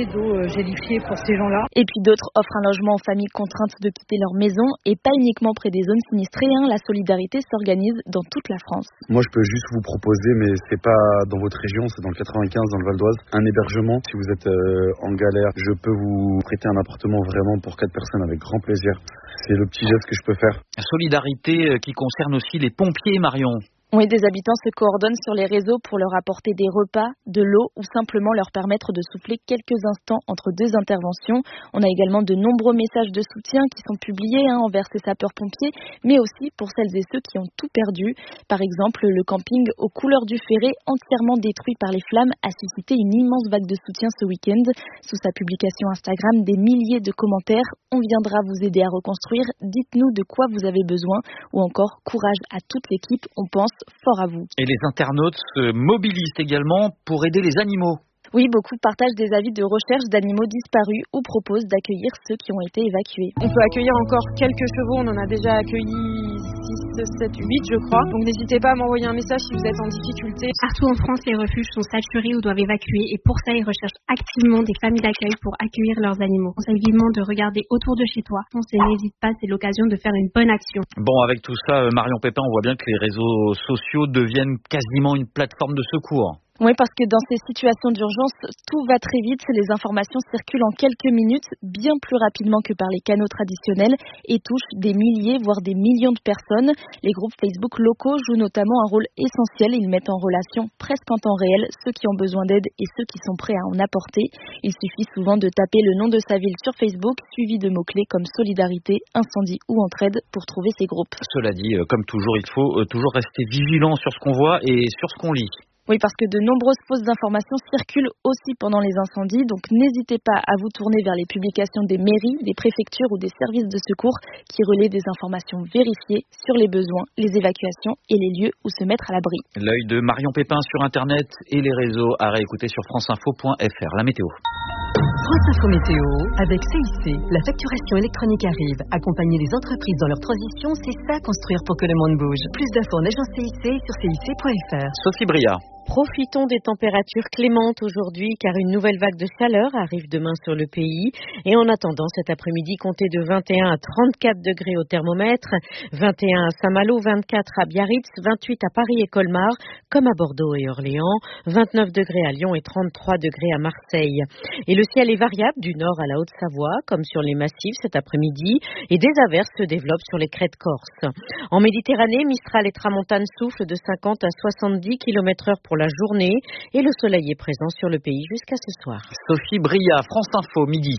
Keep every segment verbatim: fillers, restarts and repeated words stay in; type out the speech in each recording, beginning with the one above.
d'eau euh, gélifiée pour ces gens-là. Et puis d'autres offrent un logement aux familles contraintes de quitter leur maison et pas uniquement près des zones sinistrées. Hein. La solidarité s'organise dans toute la France. Moi, je peux juste vous proposer, mais c'est pas dans votre région, c'est dans le quatre-vingt-quinze, dans le Val d'Oise, un hébergement. Si vous êtes euh, en galère, je peux vous prêter un appartement vraiment pour quatre personnes avec grand plaisir. C'est le petit geste que je peux faire. Solidarité qui concerne aussi les pompiers, Marion. Oui, des habitants se coordonnent sur les réseaux pour leur apporter des repas, de l'eau ou simplement leur permettre de souffler quelques instants entre deux interventions. On a également de nombreux messages de soutien qui sont publiés hein, envers ces sapeurs-pompiers, mais aussi pour celles et ceux qui ont tout perdu. Par exemple, le camping aux couleurs du Ferré, entièrement détruit par les flammes, a suscité une immense vague de soutien ce week-end. Sous sa publication Instagram, des milliers de commentaires. On viendra vous aider à reconstruire. Dites-nous de quoi vous avez besoin. Ou encore, courage à toute l'équipe. On pense fort à vous. Et les internautes se mobilisent également pour aider les animaux. Oui, beaucoup partagent des avis de recherche d'animaux disparus ou proposent d'accueillir ceux qui ont été évacués. On peut accueillir encore quelques chevaux, on en a déjà accueilli six, sept, huit je crois. Donc n'hésitez pas à m'envoyer un message si vous êtes en difficulté. Partout en France, les refuges sont saturés ou doivent évacuer et pour ça, ils recherchent activement des familles d'accueil pour accueillir leurs animaux. On conseille vivement de regarder autour de chez toi. On n'hésite pas, c'est l'occasion de faire une bonne action. Bon, avec tout ça, Marion Pépin, on voit bien que les réseaux sociaux deviennent quasiment une plateforme de secours. Oui, parce que dans ces situations d'urgence, tout va très vite. Les informations circulent en quelques minutes, bien plus rapidement que par les canaux traditionnels et touchent des milliers, voire des millions de personnes. Les groupes Facebook locaux jouent notamment un rôle essentiel. Ils mettent en relation presque en temps réel ceux qui ont besoin d'aide et ceux qui sont prêts à en apporter. Il suffit souvent de taper le nom de sa ville sur Facebook, suivi de mots-clés comme solidarité, incendie ou entraide pour trouver ces groupes. Cela dit, comme toujours, il faut toujours rester vigilant sur ce qu'on voit et sur ce qu'on lit. Oui, parce que de nombreuses fausses informations circulent aussi pendant les incendies, donc n'hésitez pas à vous tourner vers les publications des mairies, des préfectures ou des services de secours qui relaient des informations vérifiées sur les besoins, les évacuations et les lieux où se mettre à l'abri. L'œil de Marion Pépin sur Internet et les réseaux à réécouter sur franceinfo point f r. La météo. France Info Météo, avec C I C, la facturation électronique arrive. Accompagner les entreprises dans leur transition, c'est ça construire pour que le monde bouge. Plus d'infos en agence C I C sur C I C point F R. Sophie Bria. Profitons des températures clémentes aujourd'hui car une nouvelle vague de chaleur arrive demain sur le pays. Et en attendant cet après-midi, comptez de vingt et un à trente-quatre degrés au thermomètre, vingt et un à Saint-Malo, vingt-quatre à Biarritz, vingt-huit à Paris et Colmar, comme à Bordeaux et Orléans, vingt-neuf degrés à Lyon et trente-trois degrés à Marseille. Et le ciel est variable du nord à la Haute-Savoie, comme sur les massifs cet après-midi, et des averses se développent sur les crêtes corses. En Méditerranée, Mistral et Tramontane soufflent de cinquante à soixante-dix kilomètres heure pour la journée et le soleil est présent sur le pays jusqu'à ce soir. Sophie Bria, France Info, midi.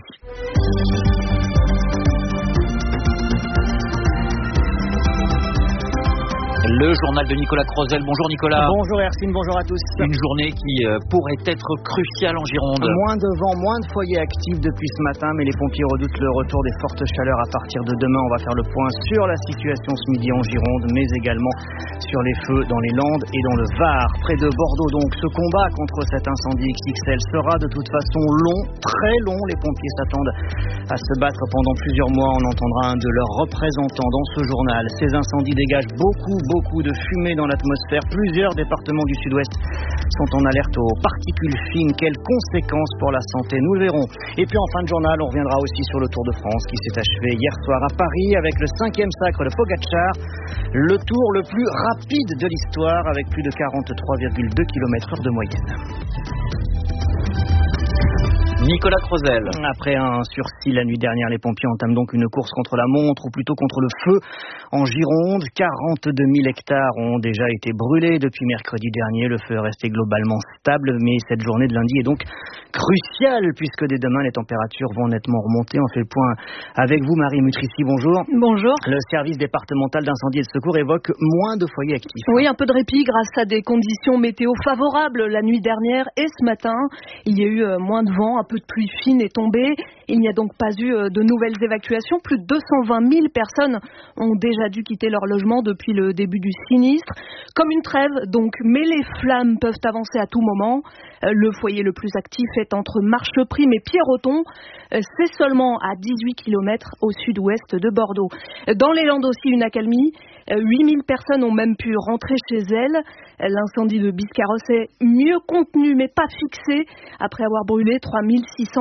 Le journal de Nicolas Crozel. Bonjour Nicolas. Bonjour Hercine, bonjour à tous. Une journée qui euh, pourrait être cruciale en Gironde. Moins de vent, moins de foyers actifs depuis ce matin, mais les pompiers redoutent le retour des fortes chaleurs à partir de demain. On va faire le point sur la situation ce midi en Gironde, mais également sur les feux dans les Landes et dans le Var. Près de Bordeaux donc, ce combat contre cet incendie X X L sera de toute façon long, très long. Les pompiers s'attendent à se battre pendant plusieurs mois. On entendra un de leurs représentants dans ce journal. Ces incendies dégagent beaucoup, beaucoup Beaucoup de fumée dans l'atmosphère. Plusieurs départements du sud-ouest sont en alerte aux particules fines. Quelles conséquences pour la santé? Nous le verrons. Et puis en fin de journal, on reviendra aussi sur le Tour de France qui s'est achevé hier soir à Paris avec le cinquième sacre de Pogacar. Le tour le plus rapide de l'histoire avec plus de quarante-trois virgule deux kilomètres heure de moyenne. Nicolas Crozel. Après un sursis la nuit dernière, les pompiers entament donc une course contre la montre, ou plutôt contre le feu en Gironde. quarante-deux mille hectares ont déjà été brûlés depuis mercredi dernier. Le feu est resté globalement stable, mais cette journée de lundi est donc cruciale, puisque dès demain, les températures vont nettement remonter. On fait le point avec vous, Marie Mutrici, bonjour. Bonjour. Le service départemental d'incendie et de secours évoque moins de foyers actifs. Oui, un peu de répit grâce à des conditions météo favorables la nuit dernière et ce matin. Il y a eu moins de vent, un peu de pluie fine est tombée. Il n'y a donc pas eu de nouvelles évacuations. Plus de deux cent vingt mille personnes ont déjà dû quitter leur logement depuis le début du sinistre. Comme une trêve, donc, mais les flammes peuvent avancer à tout moment. Le foyer le plus actif est entre Marcheprime et Pierreton. C'est seulement à dix-huit kilomètres au sud-ouest de Bordeaux. Dans les Landes aussi, une accalmie. huit mille personnes ont même pu rentrer chez elles. L'incendie de Biscarrosse est mieux contenu mais pas fixé après avoir brûlé trois mille six cents